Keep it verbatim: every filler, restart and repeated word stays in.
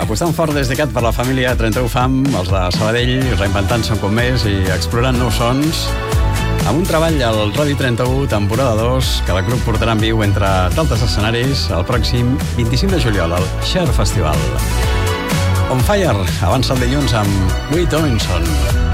Apostant fort des d'Icat per la família trenta-u Fam, els de Sabadell, reinventant-se un cop més i explorant nous sons, amb un treball al Rodi trenta-u, temporada dos, que la grup portarà en viu entre d'altres escenaris el pròxim vint-i-cinc de juliol al Share Festival. On Fire avança el dilluns amb Louis Tomlinson.